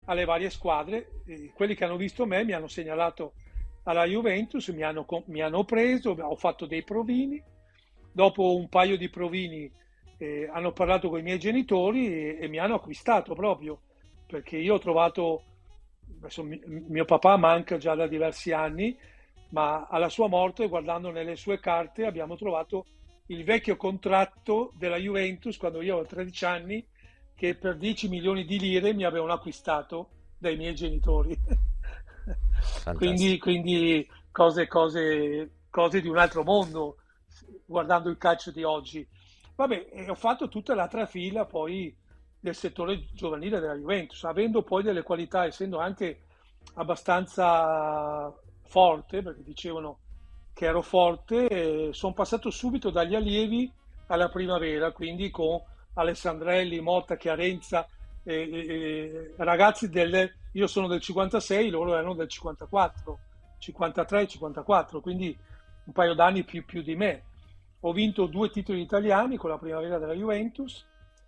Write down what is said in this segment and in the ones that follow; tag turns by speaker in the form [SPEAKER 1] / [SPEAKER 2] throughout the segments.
[SPEAKER 1] alle varie squadre. Quelli che hanno visto me mi hanno segnalato alla Juventus, mi hanno preso, ho fatto dei provini. Dopo un paio di provini hanno parlato con i miei genitori e mi hanno acquistato proprio perché io ho trovato, adesso mio papà manca già da diversi anni, ma alla sua morte, guardando nelle sue carte, abbiamo trovato il vecchio contratto della Juventus quando io avevo 13 anni, che per 10 milioni di lire mi avevano acquistato dai miei genitori.
[SPEAKER 2] Fantastico.
[SPEAKER 1] Quindi cose di un altro mondo, guardando il calcio di oggi. Vabbè, e ho fatto tutta l'altra fila poi del settore giovanile della Juventus, avendo poi delle qualità, essendo anche abbastanza forte, perché dicevano che ero forte, sono passato subito dagli allievi alla primavera, quindi con Alessandrelli, Motta, Chiarenza, ragazzi io sono del 56, loro erano del 54, 53, 54, quindi un paio d'anni più di me. Ho vinto 2 titoli italiani con la primavera della Juventus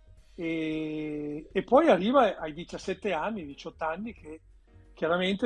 [SPEAKER 1] e poi arriva ai 17 anni, 18 anni che chiaramente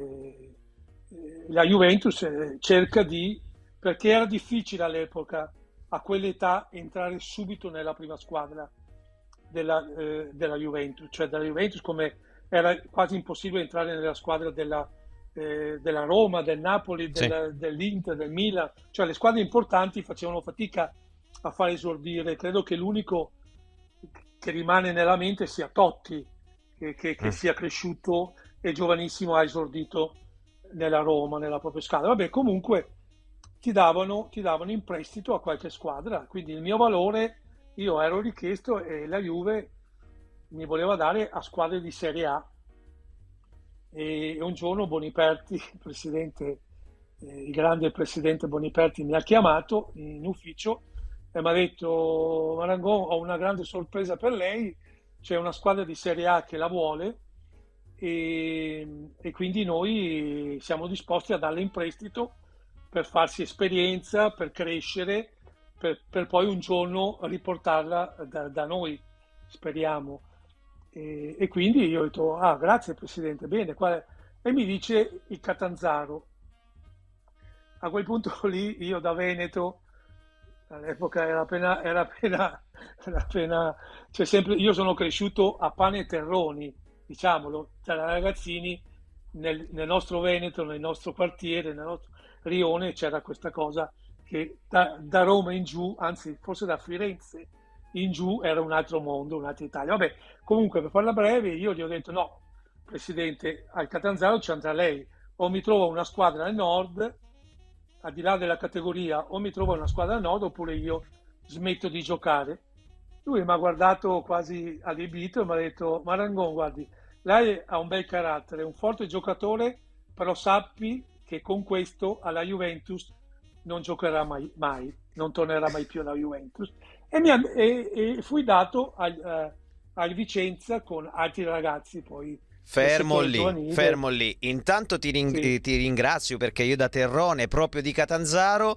[SPEAKER 1] la Juventus cerca perché era difficile all'epoca, a quell'età, entrare subito nella prima squadra della Juventus, cioè della Juventus come era quasi impossibile entrare nella squadra della Roma, del Napoli,
[SPEAKER 2] Sì.
[SPEAKER 1] dell'Inter, del Milan, cioè le squadre importanti facevano fatica a far esordire. Credo che l'unico che rimane nella mente sia Totti, che
[SPEAKER 2] Mm.
[SPEAKER 1] sia cresciuto e giovanissimo ha esordito nella Roma, nella propria squadra. Vabbè, comunque ti davano in prestito a qualche squadra, quindi il mio valore, io ero richiesto e la Juve mi voleva dare a squadre di Serie A. E un giorno Boniperti, il grande presidente Boniperti, mi ha chiamato in ufficio e mi ha detto: Marangon, ho una grande sorpresa per lei, c'è una squadra di Serie A che la vuole e quindi noi siamo disposti a darle in prestito per farsi esperienza, per crescere, per poi un giorno riportarla da noi, speriamo. E quindi io ho detto, ah, grazie Presidente, bene. E mi dice il Catanzaro. A quel punto lì io da Veneto, all'epoca era appena, cioè sempre, io sono cresciuto a pane e terroni, diciamolo, tra ragazzini nel nostro Veneto, nel nostro quartiere, nel nostro rione c'era questa cosa che da Roma in giù, anzi forse da Firenze in giù era un altro mondo, un'altra Italia. Vabbè, comunque per farla breve io gli ho detto no, Presidente, al Catanzaro ci andrà lei, o mi trovo una squadra al nord, al di là della categoria, o mi trovo una squadra al nord oppure io smetto di giocare. Lui mi ha guardato quasi allibito e mi ha detto, Marangon, guardi, lei ha un bel carattere, è un forte giocatore, però sappi che con questo alla Juventus non giocherà mai, non tornerà mai più alla Juventus. E fui dato al Vicenza con altri ragazzi poi del
[SPEAKER 2] Fermo
[SPEAKER 1] settore
[SPEAKER 2] lì,
[SPEAKER 1] giovanile.
[SPEAKER 2] fermo lì. Intanto
[SPEAKER 1] Sì.
[SPEAKER 2] ti ringrazio perché io da Terrone, proprio di Catanzaro,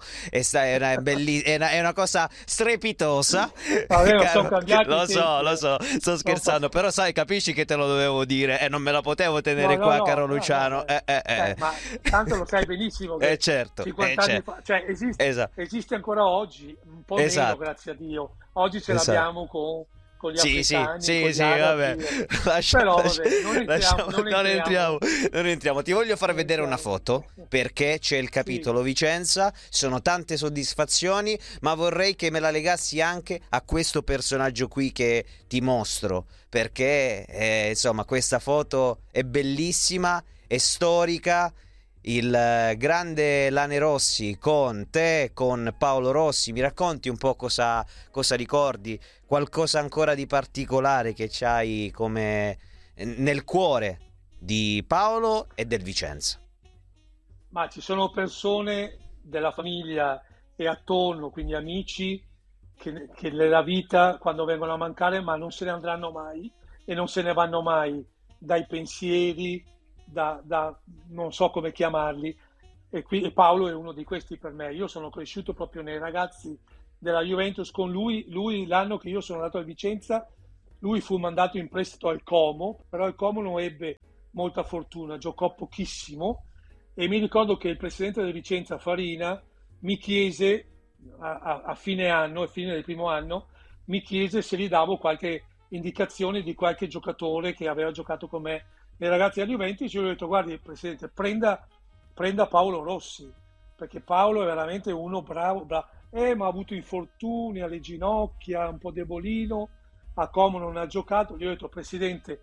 [SPEAKER 2] è una cosa strepitosa.
[SPEAKER 1] Vabbè, ma sono
[SPEAKER 2] Caro,
[SPEAKER 1] cambiati i tempi,
[SPEAKER 2] lo so, sto
[SPEAKER 1] Sono
[SPEAKER 2] scherzando,
[SPEAKER 1] passati.
[SPEAKER 2] però sai, capisci che te lo dovevo dire e non me la potevo
[SPEAKER 1] No,
[SPEAKER 2] tenere
[SPEAKER 1] no,
[SPEAKER 2] qua,
[SPEAKER 1] no,
[SPEAKER 2] caro
[SPEAKER 1] no, no,
[SPEAKER 2] Luciano.
[SPEAKER 1] ma tanto lo sai benissimo che
[SPEAKER 2] Certo,
[SPEAKER 1] 50 anni
[SPEAKER 2] certo.
[SPEAKER 1] fa, cioè
[SPEAKER 2] Esatto,
[SPEAKER 1] esiste ancora oggi, un po' meno,
[SPEAKER 2] esatto,
[SPEAKER 1] grazie a Dio. Oggi ce
[SPEAKER 2] esatto.
[SPEAKER 1] l'abbiamo con gli
[SPEAKER 2] Sì, sì,
[SPEAKER 1] africani, con
[SPEAKER 2] sì,
[SPEAKER 1] gli
[SPEAKER 2] sì, vabbè.
[SPEAKER 1] arabi, però vabbè,
[SPEAKER 2] Lasciamo,
[SPEAKER 1] non
[SPEAKER 2] non
[SPEAKER 1] entriamo,
[SPEAKER 2] entriamo, non entriamo. Ti voglio far
[SPEAKER 1] non
[SPEAKER 2] vedere una
[SPEAKER 1] entriamo.
[SPEAKER 2] foto perché c'è il
[SPEAKER 1] Sì,
[SPEAKER 2] capitolo Vicenza, sono tante soddisfazioni, ma vorrei che me la legassi anche a questo personaggio qui che ti mostro, perché insomma questa foto è bellissima, è storica. Il grande Lane Rossi con te, con Paolo Rossi, mi racconti un po' cosa ricordi? Qualcosa ancora di particolare che c'hai come nel cuore di Paolo e del Vicenza.
[SPEAKER 1] ma ci sono persone della famiglia e attorno, quindi amici, che nella vita, quando vengono a mancare, ma non se ne andranno mai e non se ne vanno mai dai pensieri, non so come chiamarli, e Paolo è uno di questi per me. Io sono cresciuto proprio nei ragazzi della Juventus con lui l'anno che io sono andato a Vicenza, lui fu mandato in prestito al Como, però il Como non ebbe molta fortuna, giocò pochissimo e mi ricordo che il presidente del Vicenza Farina mi chiese a fine anno, a fine del primo anno, mi chiese se gli davo qualche indicazione di qualche giocatore che aveva giocato con me nei ragazzi della Juventus. Io gli ho detto: guardi presidente, prenda Paolo Rossi, perché Paolo è veramente uno bravo, ma ha avuto infortuni alle ginocchia, un po' debolino, a Como non ha giocato. Gli ho detto: presidente,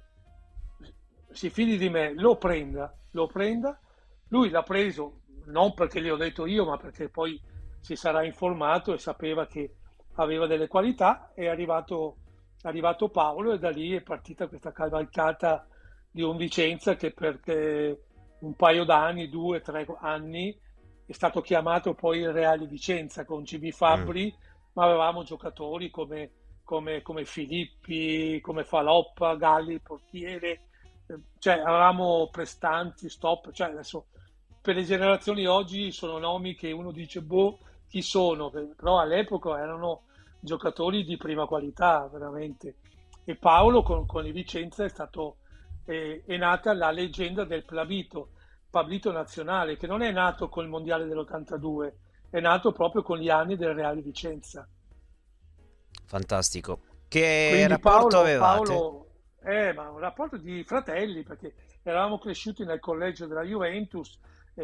[SPEAKER 1] si fidi di me, lo prenda. Lui l'ha preso non perché gli ho detto io, ma perché poi si sarà informato e sapeva che aveva delle qualità. È arrivato Paolo e da lì è partita questa cavalcata di un Vicenza che per un paio d'anni, 2 o 3 anni, è stato chiamato poi il Reale Vicenza con GB
[SPEAKER 2] Mm.
[SPEAKER 1] Fabbri, ma avevamo giocatori come Filippi, come Faloppa, Galli, portiere, cioè avevamo prestanti, stop, cioè adesso per le generazioni oggi sono nomi che uno dice boh, chi sono, però all'epoca erano giocatori di prima qualità, veramente. E Paolo con il Vicenza è nata la leggenda del Pablito nazionale, che non è nato col mondiale dell'82, è nato proprio con gli anni del Reale Vicenza.
[SPEAKER 2] Fantastico. Che
[SPEAKER 1] Quindi
[SPEAKER 2] rapporto avevate?
[SPEAKER 1] Ma un rapporto di fratelli, perché eravamo cresciuti nel collegio della Juventus,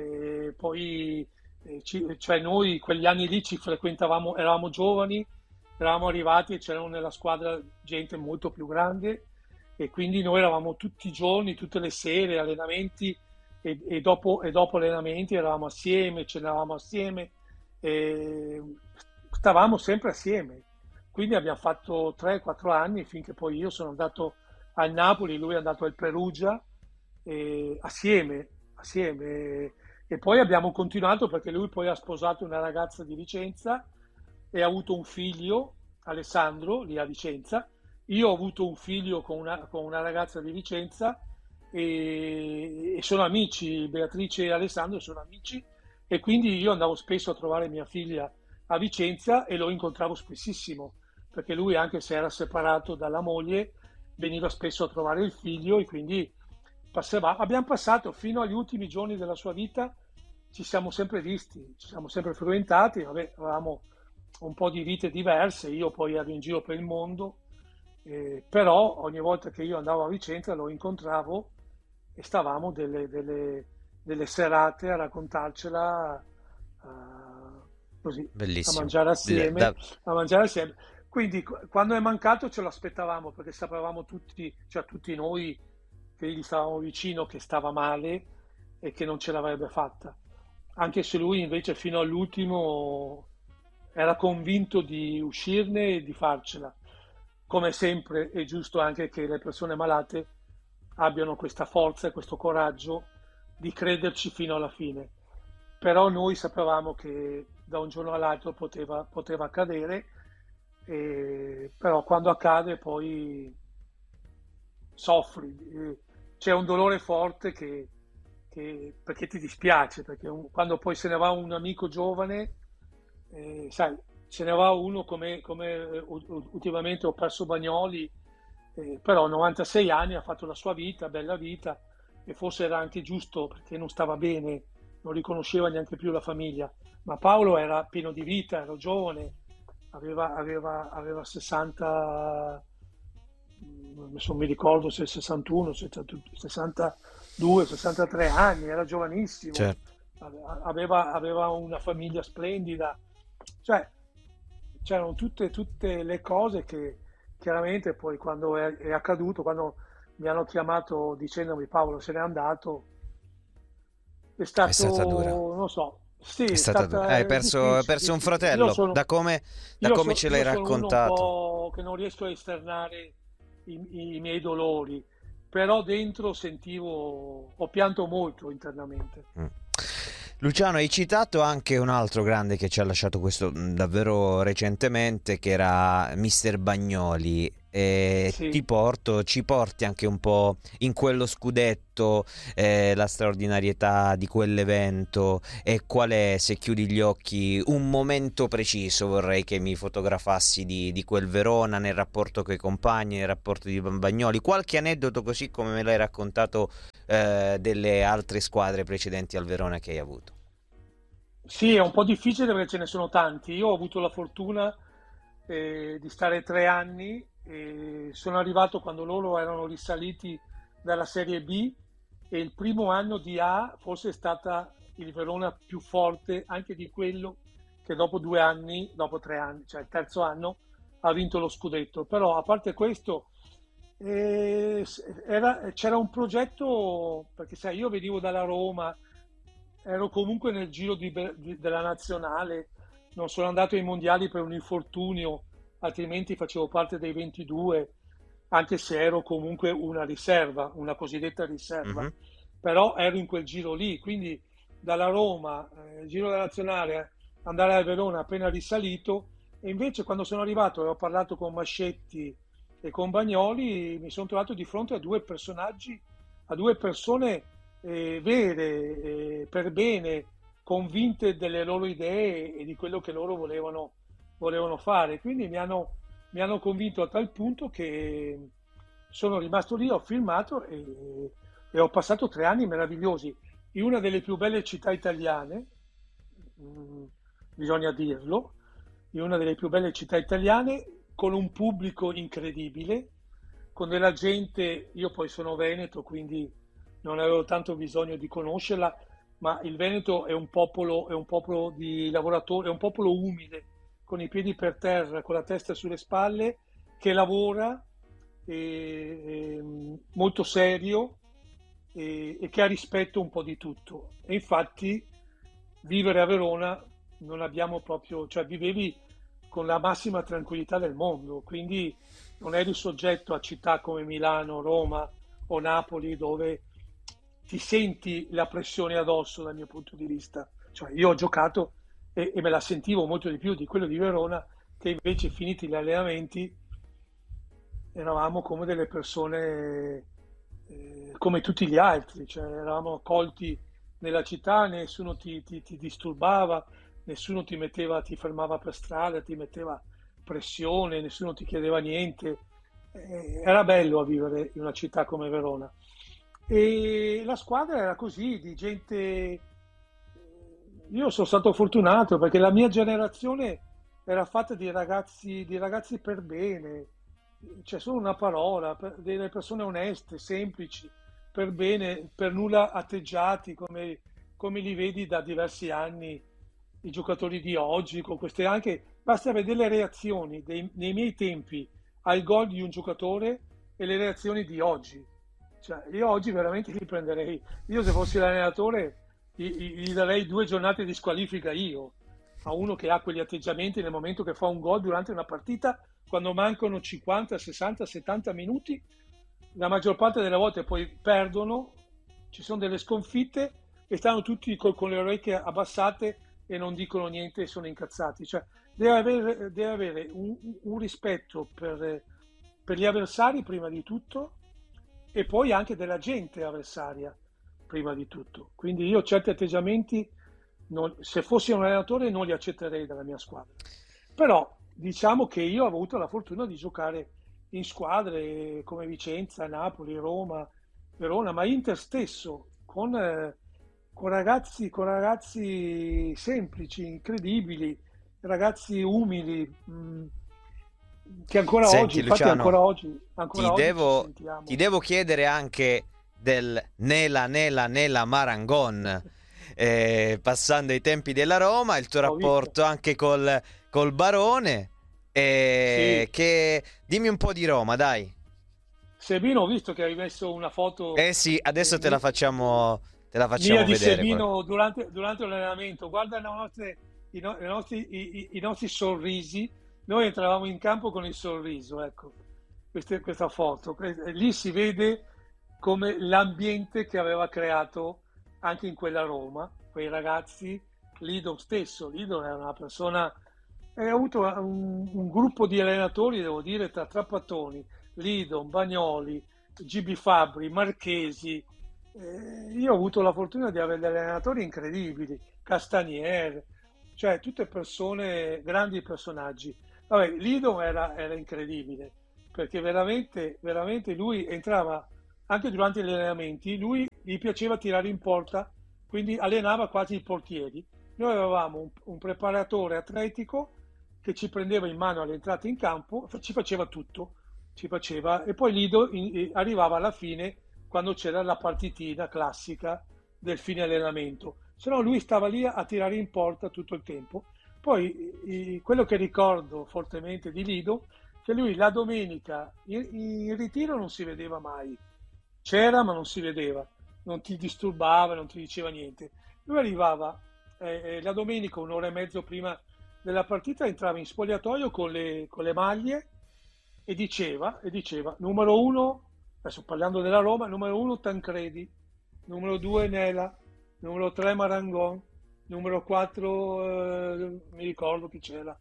[SPEAKER 1] poi cioè noi quegli anni lì ci frequentavamo, eravamo giovani, eravamo arrivati e c'erano nella squadra gente molto più grande e quindi noi eravamo tutti i giorni, tutte le sere, allenamenti e dopo allenamenti eravamo assieme, cenavamo assieme, e stavamo sempre assieme. Quindi abbiamo fatto 3-4 anni finché poi io sono andato al Napoli, lui è andato al Perugia, assieme. E poi abbiamo continuato perché lui poi ha sposato una ragazza di Vicenza e ha avuto un figlio, Alessandro, lì a Vicenza. Io ho avuto un figlio con una ragazza di Vicenza e sono amici, Beatrice e Alessandro sono amici e quindi io andavo spesso a trovare mia figlia a Vicenza e lo incontravo spessissimo perché lui, anche se era separato dalla moglie, veniva spesso a trovare il figlio e quindi abbiamo passato fino agli ultimi giorni della sua vita, ci siamo sempre visti, ci siamo sempre frequentati, vabbè, avevamo un po' di vite diverse, io poi ero in giro per il mondo, però ogni volta che io andavo a Vicenza lo incontravo e stavamo delle serate a raccontarcela così, a
[SPEAKER 2] Bellissimo.
[SPEAKER 1] mangiare
[SPEAKER 2] Le-
[SPEAKER 1] assieme,
[SPEAKER 2] da-
[SPEAKER 1] a mangiare assieme. Quindi quando è mancato ce lo aspettavamo perché sapevamo tutti, cioè tutti noi che gli stavamo vicino che stava male e che non ce l'avrebbe fatta. Anche se lui invece fino all'ultimo era convinto di uscirne e di farcela. Come sempre è giusto anche che le persone malate abbiano questa forza e questo coraggio di crederci fino alla fine. Però noi sapevamo che da un giorno all'altro poteva accadere, però quando accade poi soffri, c'è un dolore forte perché ti dispiace, perché quando poi se ne va un amico giovane, sai, se ne va uno come ultimamente ho perso Bagnoli, però a 96 anni ha fatto la sua vita, bella vita, e forse era anche giusto perché non stava bene, non riconosceva neanche più la famiglia, ma Paolo era pieno di vita, era giovane, aveva 60, adesso non mi ricordo se 61, 62, 63 anni, era giovanissimo,
[SPEAKER 2] certo.
[SPEAKER 1] aveva una famiglia splendida, cioè c'erano tutte le cose che chiaramente poi quando è accaduto, quando mi hanno chiamato dicendomi Paolo se n'è andato, è
[SPEAKER 2] È stata dura.
[SPEAKER 1] stato, non so, sì,
[SPEAKER 2] È
[SPEAKER 1] è
[SPEAKER 2] stata dura.
[SPEAKER 1] stata
[SPEAKER 2] Hai
[SPEAKER 1] difficile,
[SPEAKER 2] perso un
[SPEAKER 1] difficile.
[SPEAKER 2] fratello, da come ce l'hai
[SPEAKER 1] Io sono uno un
[SPEAKER 2] raccontato.
[SPEAKER 1] po' che non riesco a esternare i miei dolori, però dentro ho pianto molto internamente.
[SPEAKER 2] Mm. Luciano, hai citato anche un altro grande che ci ha lasciato questo davvero recentemente, che era Mister Bagnoli.
[SPEAKER 1] Sì.
[SPEAKER 2] ci porti anche un po' in quello scudetto, la straordinarietà di quell'evento e qual è, se chiudi gli occhi, un momento preciso vorrei che mi fotografassi di quel Verona nel rapporto con i compagni, nel rapporto di Bagnoli, qualche aneddoto così come me l'hai raccontato delle altre squadre precedenti al Verona che hai avuto.
[SPEAKER 1] Sì, è un po' difficile perché ce ne sono tanti. Io ho avuto la fortuna di stare 3 anni e sono arrivato quando loro erano risaliti dalla Serie B e il primo anno di A forse è stata il Verona più forte anche di quello che dopo 2 anni, dopo 3 anni, cioè il terzo anno, ha vinto lo scudetto. Però a parte questo c'era un progetto, perché sai, io venivo dalla Roma, ero comunque nel giro della nazionale, non sono andato ai mondiali per un infortunio, altrimenti facevo parte dei 22, anche se ero comunque una riserva, una cosiddetta riserva,
[SPEAKER 2] Mhm.
[SPEAKER 1] però ero in quel giro lì, quindi dalla Roma, giro della nazionale, andare a Verona appena risalito, e invece quando sono arrivato e ho parlato con Mascetti e con Bagnoli, mi sono trovato di fronte a due personaggi, a due persone vere, per bene, convinte delle loro idee e di quello che loro volevano fare. Quindi mi hanno convinto a tal punto che sono rimasto lì, ho filmato e ho passato 3 anni meravigliosi in una delle più belle città italiane, mh, bisogna dirlo, in una delle più belle città italiane, con un pubblico incredibile, con della gente, io poi sono veneto, quindi non avevo tanto bisogno di conoscerla, ma il Veneto è un popolo di lavoratori, è un popolo umile, con i piedi per terra, con la testa sulle spalle, che lavora, molto serio e che ha rispetto un po' di tutto. E infatti vivere a Verona non abbiamo proprio, cioè vivevi con la massima tranquillità del mondo, quindi non eri soggetto a città come Milano, Roma o Napoli dove ti senti la pressione addosso dal mio punto di vista. Cioè, io ho giocato e me la sentivo molto di più di quello di Verona, che invece finiti gli allenamenti eravamo come delle persone come tutti gli altri, cioè eravamo accolti nella città, nessuno ti disturbava, nessuno ti fermava per strada, ti metteva pressione, nessuno ti chiedeva niente. Era bello a vivere in una città come Verona. E la squadra era così, di gente. Io sono stato fortunato perché la mia generazione era fatta di ragazzi per bene, c'è solo una parola, delle persone oneste, semplici, per bene, per nulla atteggiati come li vedi da diversi anni i giocatori di oggi, con queste anche, basta vedere le reazioni nei miei tempi al gol di un giocatore e le reazioni di oggi. Cioè, io oggi veramente li prenderei. Io se fossi l'allenatore gli darei 2 giornate di squalifica io a uno che ha quegli atteggiamenti nel momento che fa un gol durante una partita, quando mancano 50, 60, 70 minuti, la maggior parte delle volte poi perdono, ci sono delle sconfitte e stanno tutti con le orecchie abbassate e non dicono niente e sono incazzati. Cioè, deve avere un rispetto per gli avversari prima di tutto e poi anche della gente avversaria prima di tutto. Quindi io certi atteggiamenti, se fossi un allenatore, non li accetterei dalla mia squadra. Però diciamo che io ho avuto la fortuna di giocare in squadre come Vicenza, Napoli, Roma, Verona, ma Inter stesso, con ragazzi semplici, incredibili, ragazzi umili, che ancora oggi,
[SPEAKER 2] Senti
[SPEAKER 1] infatti
[SPEAKER 2] Luciano,
[SPEAKER 1] ancora
[SPEAKER 2] ti
[SPEAKER 1] oggi ci
[SPEAKER 2] devo, ti
[SPEAKER 1] sentiamo.
[SPEAKER 2] devo chiedere anche del Nela Nela Nela Marangon, passando ai tempi della Roma, il tuo
[SPEAKER 1] Ho visto.
[SPEAKER 2] rapporto anche col Barone,
[SPEAKER 1] Sì,
[SPEAKER 2] dimmi un po' di Roma, dai.
[SPEAKER 1] Sebino, ho visto che hai messo una foto
[SPEAKER 2] Eh sì, adesso
[SPEAKER 1] mi-
[SPEAKER 2] te la
[SPEAKER 1] mia
[SPEAKER 2] facciamo
[SPEAKER 1] di
[SPEAKER 2] vedere.
[SPEAKER 1] Sebino durante l'allenamento. Guarda i nostri sorrisi. Noi entravamo in campo con il sorriso, ecco, questa foto. Lì si vede come l'ambiente che aveva creato anche in quella Roma, quei ragazzi, Lido stesso. Lido era una persona E ho avuto un gruppo di allenatori, devo dire, tra Trapattoni, Lidon, Bagnoli, GB Fabbri, Marchesi. Io ho avuto la fortuna di avere degli allenatori incredibili, Castanier, cioè tutte persone, grandi personaggi. Vabbè, Lidon era incredibile, perché veramente, veramente lui entrava anche durante gli allenamenti, lui gli piaceva tirare in porta, quindi allenava quasi i portieri. Noi avevamo un preparatore atletico che ci prendeva in mano all'entrata in campo, ci faceva tutto, ci faceva, e poi Lido arrivava alla fine quando c'era la partitina classica del fine allenamento. Se no lui stava lì a tirare in porta tutto il tempo. Poi quello che ricordo fortemente di Lido, che lui la domenica in ritiro non si vedeva mai, c'era ma non si vedeva, non ti disturbava, non ti diceva niente. Lui arrivava la domenica un'ora e mezzo prima della partita, entrava in spogliatoio con le maglie e diceva numero uno, adesso parlando della Roma, numero uno Tancredi, numero due Nela, numero tre Marangon, numero quattro mi ricordo chi c'era,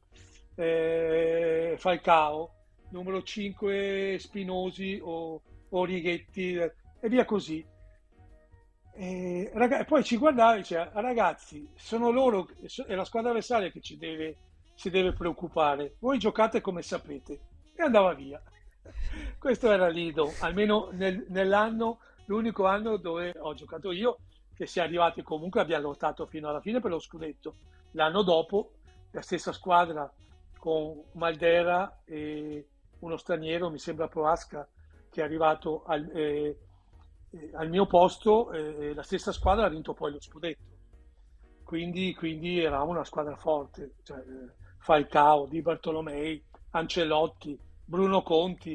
[SPEAKER 1] Falcao, numero 5 Spinosi o Righetti e via così. E poi ci guardava e diceva, ragazzi, sono loro, è la squadra avversaria che si deve preoccupare, voi giocate come sapete. E andava via. Questo era Lido, almeno nell'anno, l'unico anno dove ho giocato io, che si è arrivati comunque, abbiamo lottato fino alla fine per lo scudetto. L'anno dopo, la stessa squadra con Maldera e uno straniero, mi sembra Proasca, che è arrivato al mio posto, la stessa squadra ha vinto poi lo scudetto. Quindi eravamo una squadra forte, cioè, Falcao, Di Bartolomei, Ancelotti, Bruno Conti.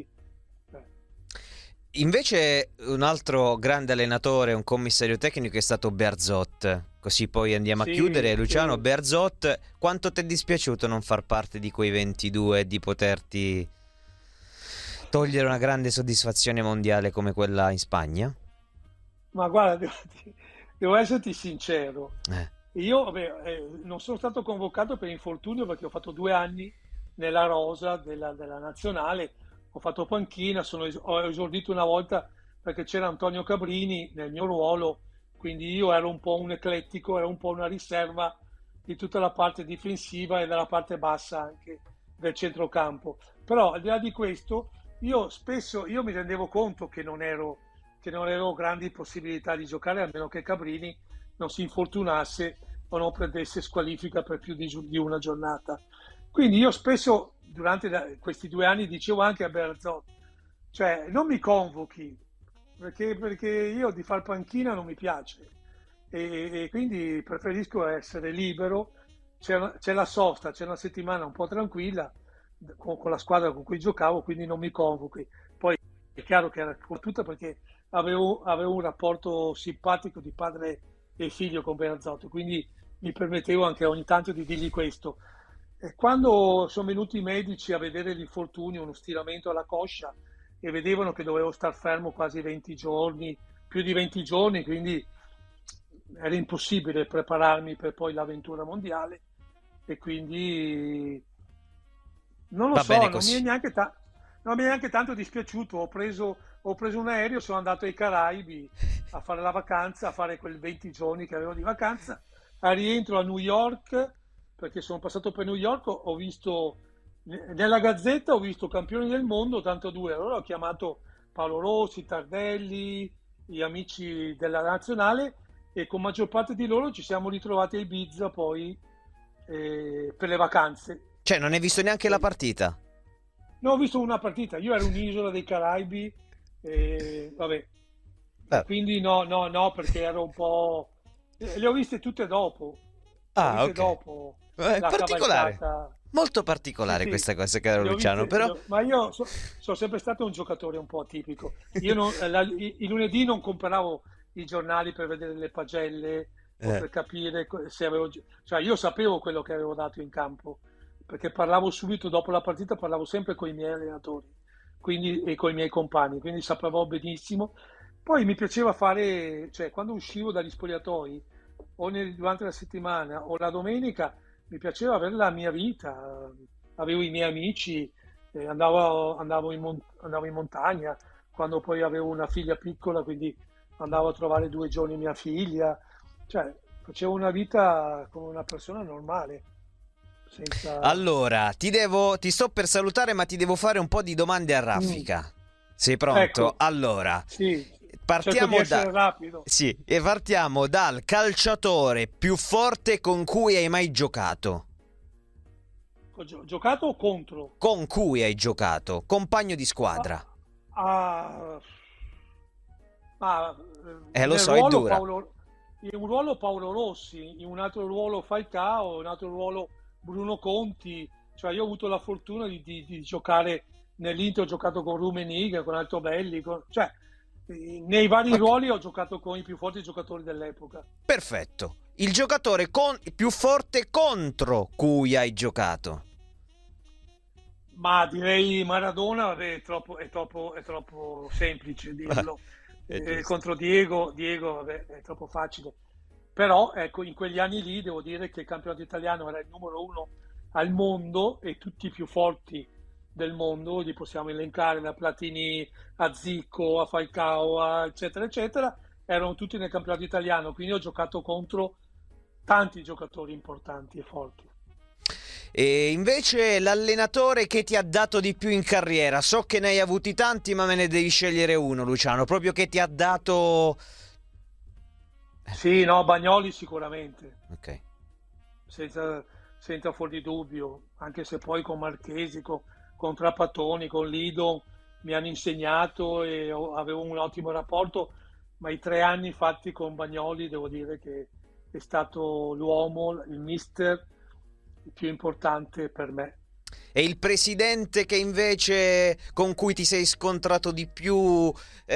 [SPEAKER 2] Invece un altro grande allenatore, un commissario tecnico è stato Bearzot. Così poi andiamo a chiudere.
[SPEAKER 1] Sì,
[SPEAKER 2] Luciano,
[SPEAKER 1] sì.
[SPEAKER 2] Bearzot, quanto ti è dispiaciuto non far parte di quei 22 e di poterti togliere una grande soddisfazione mondiale come quella in Spagna?
[SPEAKER 1] Ma guarda, devo esserti sincero.
[SPEAKER 2] Eh,
[SPEAKER 1] Io vabbè, non sono stato convocato per infortunio perché ho fatto 2 anni nella rosa della nazionale, ho fatto panchina, ho esordito una volta perché c'era Antonio Cabrini nel mio ruolo, quindi io ero un po' un eclettico, ero un po' una riserva di tutta la parte difensiva e della parte bassa anche del centrocampo. Però al di là di questo, io mi rendevo conto che non avevo grandi possibilità di giocare, a meno che Cabrini non si infortunasse o non prendesse squalifica per più di una giornata. Quindi io spesso durante questi 2 anni dicevo anche a Bearzot, cioè non mi convochi, perché io di far panchina non mi piace e quindi preferisco essere libero, c'è la sosta, c'è una settimana un po' tranquilla con la squadra con cui giocavo, quindi non mi convochi. Poi è chiaro che era tutta perché avevo un rapporto simpatico di padre e figlio con Bearzotto, quindi mi permettevo anche ogni tanto di dirgli questo. E quando sono venuti i medici a vedere l'infortunio, uno stiramento alla coscia, e vedevano che dovevo star fermo quasi 20 giorni, più di 20 giorni, quindi era impossibile prepararmi per poi l'avventura mondiale e quindi non lo
[SPEAKER 2] va
[SPEAKER 1] so,
[SPEAKER 2] bene così.
[SPEAKER 1] non mi è neanche tanto dispiaciuto. Ho preso un aereo, sono andato ai Caraibi a fare la vacanza, a fare quei 20 giorni che avevo di vacanza. A rientro a New York, perché sono passato per New York, ho visto nella Gazzetta, ho visto campioni del mondo, tanto due. Allora ho chiamato Paolo Rossi, Tardelli, gli amici della nazionale e con maggior parte di loro ci siamo ritrovati a Ibiza poi per le vacanze.
[SPEAKER 2] Cioè, non hai visto neanche la
[SPEAKER 1] E-
[SPEAKER 2] partita?
[SPEAKER 1] No, ho visto una partita, io ero un'isola dei Caraibi, e, vabbè, e
[SPEAKER 2] Eh,
[SPEAKER 1] quindi no, no, no, perché ero un po'. Le ho viste tutte dopo, le ho
[SPEAKER 2] Ah,
[SPEAKER 1] viste
[SPEAKER 2] ok.
[SPEAKER 1] dopo la
[SPEAKER 2] Particolare.
[SPEAKER 1] cavalcata.
[SPEAKER 2] Molto
[SPEAKER 1] Sì,
[SPEAKER 2] particolare
[SPEAKER 1] sì,
[SPEAKER 2] questa cosa, caro
[SPEAKER 1] le ho
[SPEAKER 2] Luciano,
[SPEAKER 1] viste,
[SPEAKER 2] però...
[SPEAKER 1] ma io sono sempre stato un giocatore un po' atipico. Io i lunedì non compravo i giornali per vedere le pagelle o
[SPEAKER 2] Eh.
[SPEAKER 1] per capire se avevo. Cioè, io sapevo quello che avevo dato in campo, perché parlavo subito dopo la partita, parlavo sempre con i miei allenatori, quindi, e con i miei compagni, quindi sapevo benissimo. Poi mi piaceva fare, cioè, quando uscivo dagli spogliatoi, o durante la settimana o la domenica, mi piaceva avere la mia vita, avevo i miei amici, andavo in montagna, quando poi avevo una figlia piccola, quindi andavo a trovare 2 giorni mia figlia, cioè facevo una vita come una persona normale, senza...
[SPEAKER 2] Allora, ti sto per salutare, ma ti devo fare un po' di domande a
[SPEAKER 1] Mm,
[SPEAKER 2] raffica. Sei pronto?
[SPEAKER 1] ecco,
[SPEAKER 2] Allora,
[SPEAKER 1] sì, cerco di
[SPEAKER 2] partiamo
[SPEAKER 1] essere rapido.
[SPEAKER 2] sì, e partiamo dal calciatore più forte con cui hai mai giocato.
[SPEAKER 1] Ho giocato contro.
[SPEAKER 2] Con cui hai giocato, compagno di
[SPEAKER 1] Ah,
[SPEAKER 2] squadra.
[SPEAKER 1] ah, ma
[SPEAKER 2] Lo
[SPEAKER 1] nel
[SPEAKER 2] so, è
[SPEAKER 1] ruolo
[SPEAKER 2] dura.
[SPEAKER 1] Paolo, in un ruolo Paolo Rossi, in un altro ruolo Falcao, in un altro ruolo Bruno Conti, cioè io ho avuto la fortuna di giocare nell'Inter, ho giocato con Rummenigge, con Altobelli, cioè nei vari
[SPEAKER 2] Ok,
[SPEAKER 1] ruoli ho giocato con i più forti giocatori dell'epoca.
[SPEAKER 2] perfetto. Il giocatore più forte contro cui hai giocato.
[SPEAKER 1] Ma direi Maradona, vabbè, è troppo semplice dirlo.
[SPEAKER 2] È giusto.
[SPEAKER 1] Contro Diego, vabbè, è troppo facile. Però, ecco, in quegli anni lì devo dire che il campionato italiano era il numero uno al mondo e tutti i più forti del mondo, li possiamo elencare da Platini a Zico, a Falcao, eccetera, eccetera, erano tutti nel campionato italiano, quindi ho giocato contro tanti giocatori importanti e forti.
[SPEAKER 2] E invece l'allenatore che ti ha dato di più in carriera, so che ne hai avuti tanti, ma me ne devi scegliere uno, Luciano, proprio che ti ha dato...
[SPEAKER 1] Sì, no, Bagnoli sicuramente.
[SPEAKER 2] Ok.
[SPEAKER 1] senza, senza fuori dubbio, anche se poi con Marchesi, con Trapattoni, con Lido mi hanno insegnato e avevo un ottimo rapporto, ma i 3 anni fatti con Bagnoli devo dire che è stato l'uomo, il mister più importante per me.
[SPEAKER 2] E il presidente che invece con cui ti sei scontrato di più,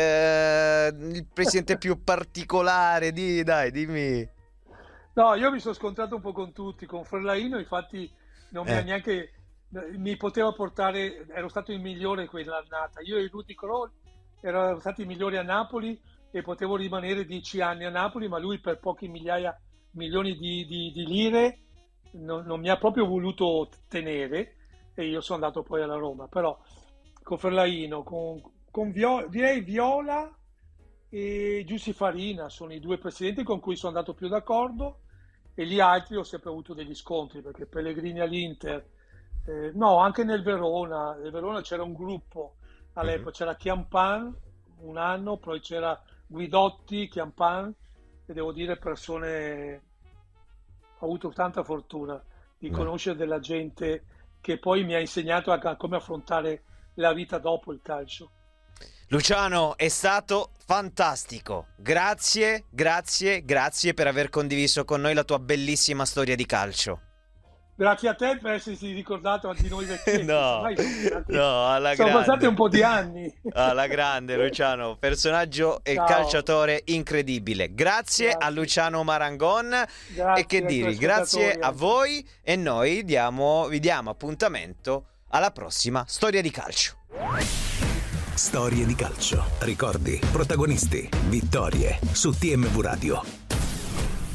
[SPEAKER 2] il presidente più particolare, dai, dimmi.
[SPEAKER 1] No, io mi sono scontrato un po' con tutti, con Ferlaino, infatti non mi ha
[SPEAKER 2] Eh,
[SPEAKER 1] neanche, mi poteva portare, ero stato il migliore quell'annata. Io e Rudy Kroll erano stati i migliori a Napoli e potevo rimanere 10 anni a Napoli, ma lui per pochi milioni di lire non mi ha proprio voluto tenere e io sono andato poi alla Roma. Però con Ferlaino, direi Viola e Giussi Farina sono i due presidenti con cui sono andato più d'accordo e gli altri ho sempre avuto degli scontri perché Pellegrini all'Inter, no, anche nel Verona c'era un gruppo
[SPEAKER 2] mhm.
[SPEAKER 1] all'epoca, c'era Chiampan un anno, poi c'era Guidotti, Chiampan e devo dire persone, ho avuto tanta fortuna di
[SPEAKER 2] Beh.
[SPEAKER 1] conoscere della gente che poi mi ha insegnato a come affrontare la vita dopo il calcio.
[SPEAKER 2] Luciano, è stato fantastico. Grazie, grazie, grazie per aver condiviso con noi la tua bellissima storia di calcio.
[SPEAKER 1] Grazie a te per essersi ricordato di noi vecchietti,
[SPEAKER 2] No,
[SPEAKER 1] ormai
[SPEAKER 2] no, alla
[SPEAKER 1] sono passati un
[SPEAKER 2] grande.
[SPEAKER 1] po' di anni.
[SPEAKER 2] Alla grande, Luciano, personaggio e
[SPEAKER 1] Ciao,
[SPEAKER 2] calciatore incredibile. Grazie a
[SPEAKER 1] grazie,
[SPEAKER 2] Luciano Marangon e che
[SPEAKER 1] grazie ai tuoi
[SPEAKER 2] dirvi, grazie
[SPEAKER 1] ascoltatori
[SPEAKER 2] a
[SPEAKER 1] anche.
[SPEAKER 2] voi e noi vi diamo appuntamento alla prossima storia di calcio.
[SPEAKER 3] Storie di calcio, ricordi, protagonisti, vittorie su TMV Radio.